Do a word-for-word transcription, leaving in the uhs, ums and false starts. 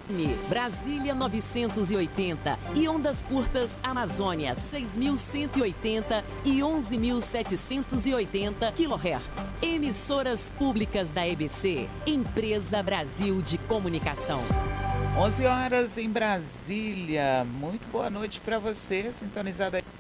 Brasília novecentos e oitenta e ondas curtas Amazônia seis mil cento e oitenta e onze mil setecentos e oitenta quilohertz. Emissoras públicas da E B C, Empresa Brasil de Comunicação. onze horas em Brasília. Muito boa noite para você, sintonizada aí